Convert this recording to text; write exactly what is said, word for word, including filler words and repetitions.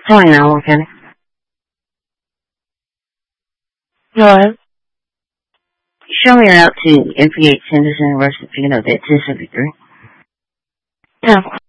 Fine now, okay. Hello? Show me out to N P H Henderson University, you know, that ten seventy-three. Yeah.